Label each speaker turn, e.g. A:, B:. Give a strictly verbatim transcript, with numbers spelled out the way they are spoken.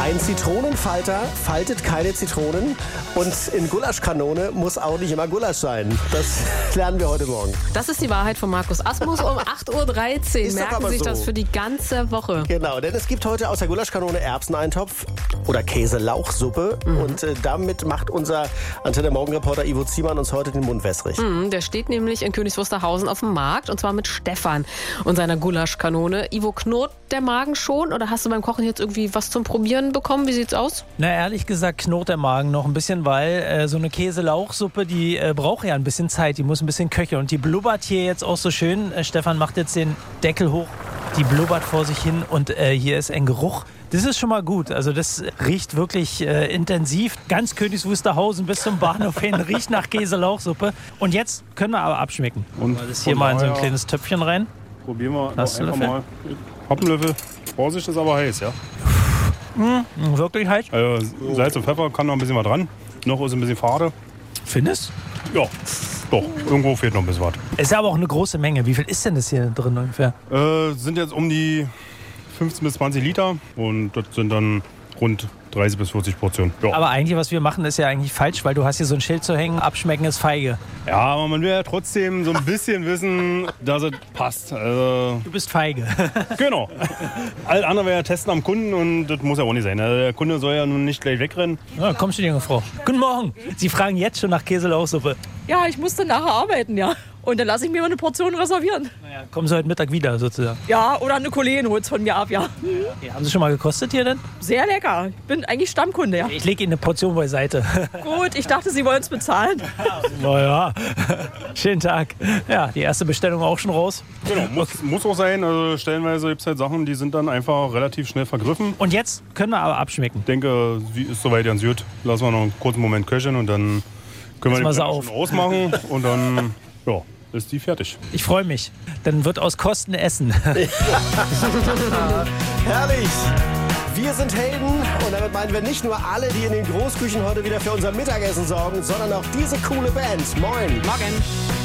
A: Ein Zitronenfalter faltet keine Zitronen und in Gulaschkanone muss auch nicht immer Gulasch sein. Das lernen wir heute Morgen.
B: Das ist die Wahrheit von Markus Asmus um acht Uhr dreizehn.
A: Ist doch
B: Merken
A: aber
B: sich
A: so.
B: das für die ganze Woche.
A: Genau, denn es gibt heute aus der Gulaschkanone Erbseneintopf oder Käse-Lauchsuppe. Mhm. Und äh, damit macht unser Antenne-Morgen-Reporter Ivo Ziemann uns heute den Mund wässrig.
B: Mhm, der steht nämlich in Königs Wusterhausen auf dem Markt und zwar mit Stefan und seiner Gulaschkanone. Ivo, knurrt der Magen schon oder hast du beim Kochen jetzt irgendwie was zum Probieren bekommen? Wie sieht's aus?
C: Na, ehrlich gesagt knurrt der Magen noch ein bisschen, weil äh, so eine Käse-Lauchsuppe, die äh, braucht ja ein bisschen Zeit, die muss ein bisschen köcheln. Und die blubbert hier jetzt auch so schön. Äh, Stefan macht jetzt den Deckel hoch, die blubbert vor sich hin und äh, hier ist ein Geruch. Das ist schon mal gut. Also das riecht wirklich äh, intensiv. Ganz Königs Wusterhausen bis zum Bahnhof hin riecht nach Käse-Lauchsuppe. Und jetzt können wir aber abschmecken. Und das hier mal in so ein kleines Töpfchen rein.
D: Probieren wir
C: Hast
D: einfach
C: du
D: mal. Hoppenlöffel. Vorsicht, ist aber heiß, ja?
C: Mmh, wirklich heiß.
D: Also Salz und Pfeffer, kann noch ein bisschen was dran. Noch ist ein bisschen fade.
C: Findest?
D: Ja, doch. Irgendwo fehlt noch ein bisschen was.
C: Ist aber auch eine große Menge. Wie viel ist denn das hier drin ungefähr?
D: Äh, sind jetzt um die fünfzehn bis zwanzig Liter. Und das sind dann rund dreißig bis vierzig Portionen. Ja.
C: Aber eigentlich, was wir machen, ist ja eigentlich falsch, weil du hast hier so ein Schild zu hängen, abschmecken ist feige.
D: Ja, aber man will ja trotzdem so ein bisschen wissen, dass es passt. Also,
C: Du bist feige.
D: genau. Alles andere wäre ja testen am Kunden und das muss ja auch nicht sein. Also der Kunde soll ja nun nicht gleich wegrennen.
C: Ja, kommst du, junge Frau. Guten Morgen. Sie fragen jetzt schon nach Käse-Lauchsuppe.
E: Ja, ich muss dann nachher arbeiten, ja. Und dann lasse ich mir mal eine Portion reservieren.
C: Naja, kommen Sie heute Mittag wieder sozusagen.
E: Ja, oder eine Kollegin holt es von mir ab, ja.
C: Okay, haben Sie schon mal gekostet hier denn?
E: Sehr lecker. Ich bin eigentlich Stammkunde, ja.
C: Ich lege Ihnen eine Portion beiseite.
E: Gut, ich dachte, Sie wollen es bezahlen.
C: Naja, schönen Tag. Ja, die erste Bestellung auch schon raus.
D: Genau, muss, muss auch sein. Also stellenweise gibt es halt Sachen, die sind dann einfach relativ schnell vergriffen.
C: Und jetzt können wir aber abschmecken.
D: Ich denke, sie ist soweit ganz gut. Lassen wir noch einen kurzen Moment köcheln und dann können wir
C: Lass mal
D: den
C: sie
D: Teller
C: auf.
D: schon ausmachen. Und dann ja, ist die fertig.
C: Ich freue mich. Dann wird aus Kosten Essen.
A: Herrlich! Wir sind Helden und damit meinen wir nicht nur alle, die in den Großküchen heute wieder für unser Mittagessen sorgen, sondern auch diese coole Band. Moin!
B: Morgen.